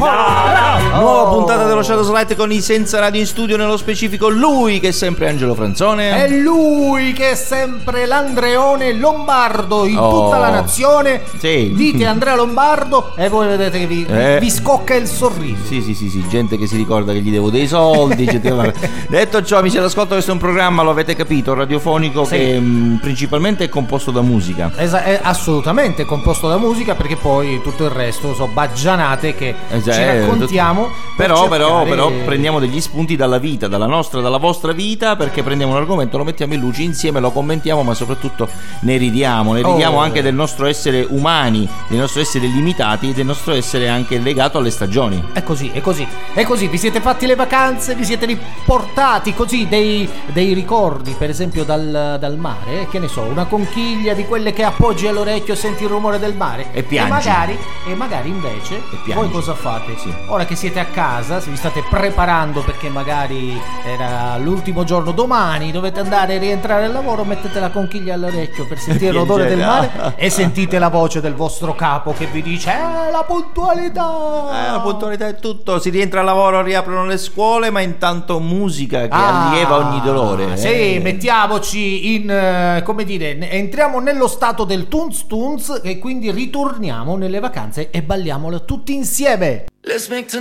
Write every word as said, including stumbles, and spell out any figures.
No, no. Nuova puntata dello Shadows Light con i Senza Radio in studio, nello specifico lui che è sempre Angelo Franzone. È lui che è sempre l'Andreone Lombardo in Oh. tutta la nazione. Sì. Dite Andrea Lombardo e voi vedete che vi, Eh. vi scocca il sorriso. Sì, sì, sì, sì, gente che si ricorda che gli devo dei soldi. gente- Detto ciò, amici all'ascolto, questo è un programma, lo avete capito, radiofonico, Sì. che mh, principalmente è composto da musica. Esa- è assolutamente composto da musica, perché poi tutto il resto sono baggianate che Esatto. ci raccontiamo. per Però, però, cercare- però prendiamo degli spunti dalla vita, dalla nostra, dalla vostra vita, perché prendiamo un argomento, lo mettiamo in luce insieme, lo commentiamo, ma soprattutto ne ridiamo, ne ridiamo Oh. anche del nostro essere umani, del nostro essere limitati e del nostro essere anche legato alle stagioni. È così, è così, è così, vi siete fatti le vacanze, vi siete riportati così dei, dei ricordi, per esempio dal, dal mare, che ne so, una conchiglia di quelle che appoggi all'orecchio e senti il rumore del mare E piangi. e magari, e magari invece E piangi. voi cosa fate? Sì. Ora che siete a casa, se vi state preparando perché magari era l'ultimo giorno, domani dovete andare e rientrare al lavoro, mettete la conchiglia all'orecchio per sentire l'odore del piangete. mare e sentite la voce del vostro capo che vi dice eh, la puntualità. Eh, la puntualità è tutto, si rientra al lavoro, riaprono le scuole, ma intanto musica che Ah, allieva ogni dolore. Sì, eh. mettiamoci in, eh, come dire, ne- entriamo nello stato del tunz tunz e quindi ritorniamo nelle vacanze e balliamolo tutti insieme. Let's make tonight